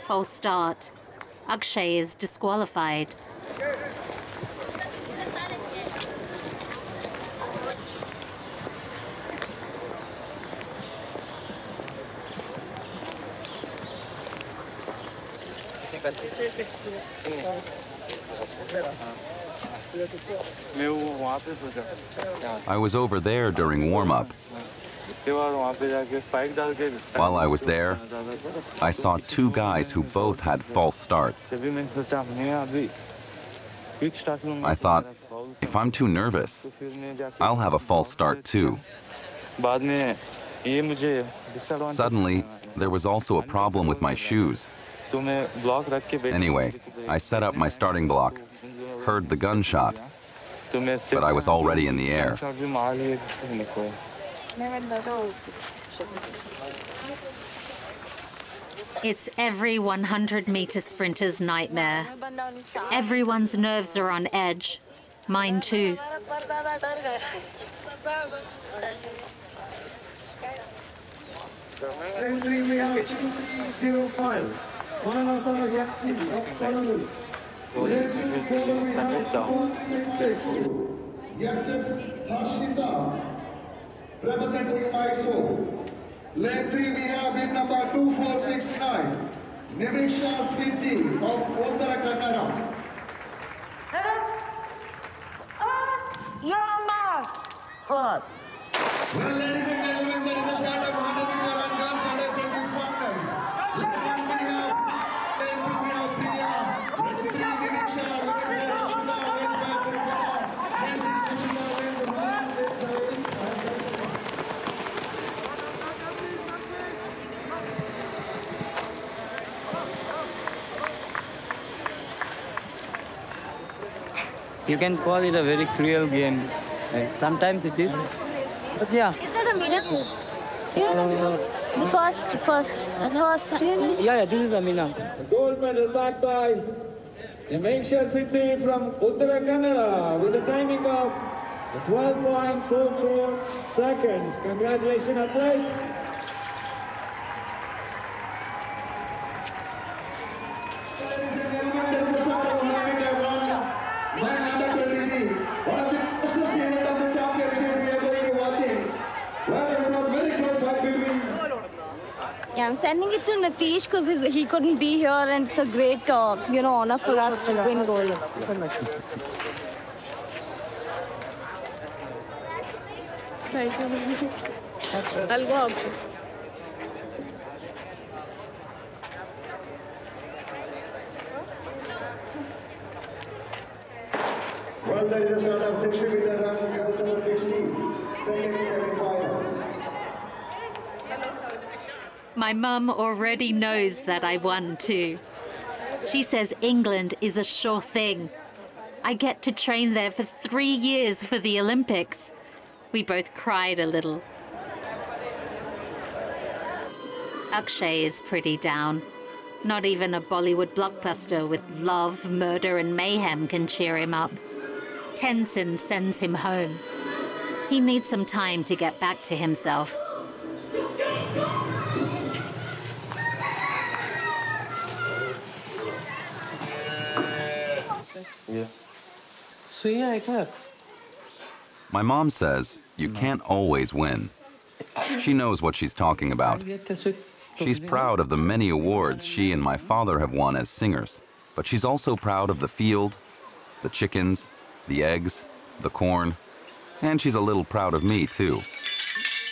false start. Akshay is disqualified. I was over there during warm-up. While I was there, I saw two guys who both had false starts. I thought, if I'm too nervous, I'll have a false start too. Suddenly, there was also a problem with my shoes. Anyway, I set up my starting block, heard the gunshot, but I was already in the air. It's every 100-meter sprinter's nightmare. Everyone's nerves are on edge. Mine too. Representing Mysore. Lane 3 we have in number 2469, Niviksha Siddhi of Uttara Kannada. Well, ladies and gentlemen, there is a start of 100-meter run girls under 20 finals. Lane 1 we have, Lane 2 we have Priya, Lane 3 Niviksha, Lane 4 Rishita, Lane 5 Prinsala, Lane 6 Nishita, Lane 7 Lane 7. You can call it a very cruel game. Sometimes it is. But yeah. Is that a miracle? The first. Yeah, this is a mina. Gold medal backed by Niviksha Siddhi from Uttara Kannada with a timing of 12.44 seconds. Congratulations, athletes. Yeah, I'm sending it to Nitish because he couldn't be here, and it's a great, honor for us to win gold. Thank you. I'll go out. Well, there is a start of 60-meter run, girls over 60, second semi-final. My mum already knows that I won too. She says England is a sure thing. I get to train there for 3 years for the Olympics. We both cried a little. Akshay is pretty down. Not even a Bollywood blockbuster with love, murder, and mayhem can cheer him up. Tenzin sends him home. He needs some time to get back to himself. My mom says you can't always win. She knows what she's talking about. She's proud of the many awards she and my father have won as singers, but she's also proud of the field, the chickens, the eggs, the corn, and she's a little proud of me too.